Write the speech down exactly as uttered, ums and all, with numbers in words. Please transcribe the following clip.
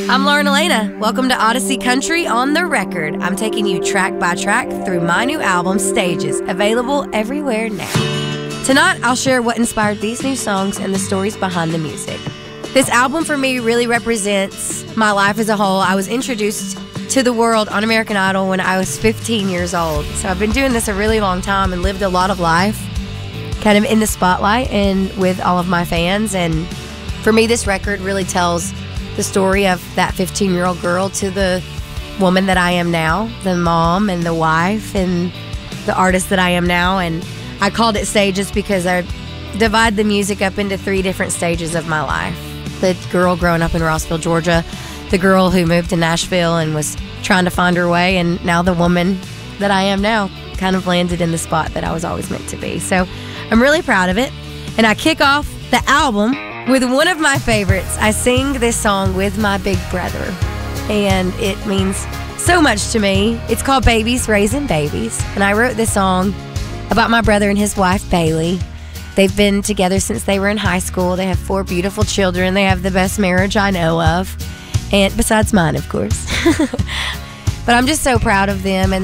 I'm Lauren Elena. Welcome to Odyssey Country on the Record. I'm taking you track by track through my new album, Stages, available everywhere now. Tonight, I'll share what inspired these new songs and the stories behind the music. This album for me really represents my life as a whole. I was introduced to the world on American Idol when I was fifteen years old. So I've been doing this a really long time and lived a lot of life kind of in the spotlight and with all of my fans. And for me, this record really tells the story of that fifteen-year-old girl to the woman that I am now, the mom and the wife and the artist that I am now. And I called it Stages because I divide the music up into three different stages of my life. The girl growing up in Rossville, Georgia, the girl who moved to Nashville and was trying to find her way, and now the woman that I am now kind of landed in the spot that I was always meant to be. So I'm really proud of it. And I kick off the album with one of my favorites. I sing this song with my big brother, and it means so much to me. It's called Babies Raising Babies, and I wrote this song about my brother and his wife, Bailey. They've been together since they were in high school. They have four beautiful children. They have the best marriage I know of, and besides mine, of course. But I'm just so proud of them, and